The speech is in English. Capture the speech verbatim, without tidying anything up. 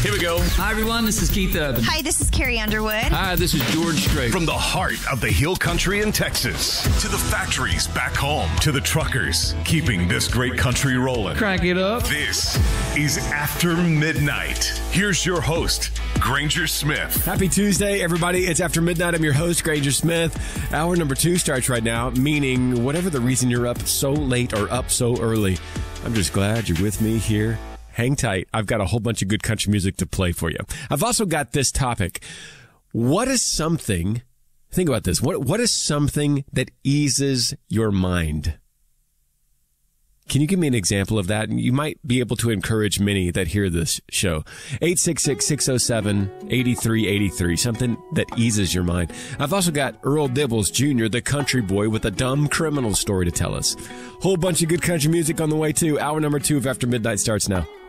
Here we go. Hi, everyone. This is Keith Urban. Hi, this is Carrie Underwood. Hi, this is George Strait. From the heart of the Hill Country in Texas to the factories back home to the truckers keeping this great country rolling. Crank it up. This is After Midnight. Here's your host, Granger Smith. Happy Tuesday, everybody. It's After Midnight. I'm your host, Granger Smith. Hour number two starts right now, meaning whatever the reason you're up so late or up so early, I'm just glad you're with me here. Hang tight. I've got a whole bunch of good country music to play for you. I've also got this topic. What is something, think about this, what what is something that eases your mind? Can you give me an example of that? You might be able to encourage many that hear this show. eight six six, six oh seven, eight three eight three, something that eases your mind. I've also got Earl Dibbles Junior, the country boy, with a dumb criminal story to tell us. Whole bunch of good country music on the way, too. Hour number two of After Midnight starts now.